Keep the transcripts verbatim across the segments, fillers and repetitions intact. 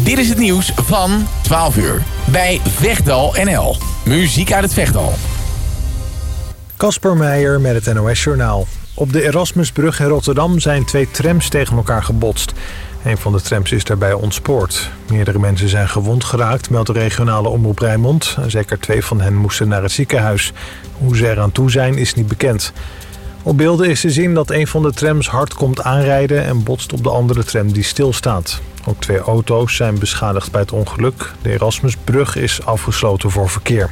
Dit is het nieuws van twaalf uur bij Vechtdal N L. Muziek uit het Vechtdal. Kasper Meijer met het N O S-journaal. Op de Erasmusbrug in Rotterdam zijn twee trams tegen elkaar gebotst. Een van de trams is daarbij ontspoord. Meerdere mensen zijn gewond geraakt, meldt de regionale omroep Rijnmond. Zeker twee van hen moesten naar het ziekenhuis. Hoe ze eraan toe zijn is niet bekend. Op beelden is te zien dat een van de trams hard komt aanrijden en botst op de andere tram die stilstaat. Ook twee auto's zijn beschadigd bij het ongeluk. De Erasmusbrug is afgesloten voor verkeer.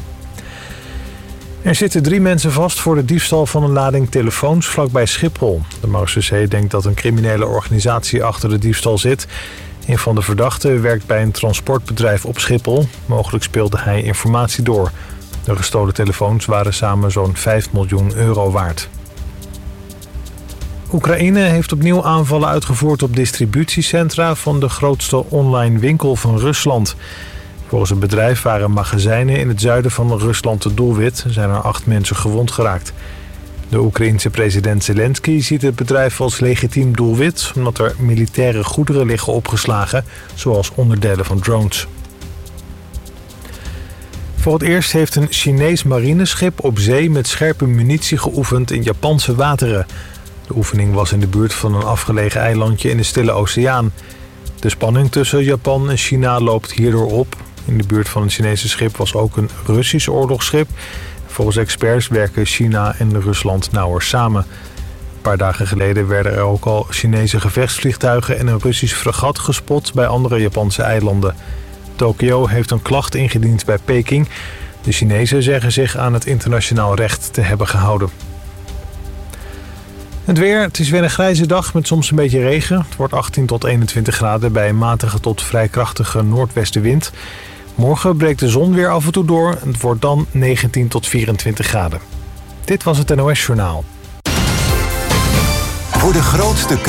Er zitten drie mensen vast voor de diefstal van een lading telefoons vlakbij Schiphol. De Marechaussee denkt dat een criminele organisatie achter de diefstal zit. Een van de verdachten werkt bij een transportbedrijf op Schiphol. Mogelijk speelde hij informatie door. De gestolen telefoons waren samen zo'n vijf miljoen euro waard. Oekraïne heeft opnieuw aanvallen uitgevoerd op distributiecentra van de grootste online winkel van Rusland. Volgens het bedrijf waren magazijnen in het zuiden van Rusland het doelwit. Er zijn er acht mensen gewond geraakt. De Oekraïense president Zelensky ziet het bedrijf als legitiem doelwit, omdat er militaire goederen liggen opgeslagen, zoals onderdelen van drones. Voor het eerst heeft een Chinees marineschip op zee met scherpe munitie geoefend in Japanse wateren. De oefening was in de buurt van een afgelegen eilandje in de Stille Oceaan. De spanning tussen Japan en China loopt hierdoor op. In de buurt van het Chinese schip was ook een Russisch oorlogsschip. Volgens experts werken China en Rusland nauwer samen. Een paar dagen geleden werden er ook al Chinese gevechtsvliegtuigen en een Russisch fregat gespot bij andere Japanse eilanden. Tokio heeft een klacht ingediend bij Peking. De Chinezen zeggen zich aan het internationaal recht te hebben gehouden. Het weer, het is weer een grijze dag met soms een beetje regen. Het wordt achttien tot eenentwintig graden bij een matige tot vrij krachtige noordwestenwind. Morgen breekt de zon weer af en toe door. Het wordt dan negentien tot vierentwintig graden. Dit was het N O S-journaal. Voor de grootste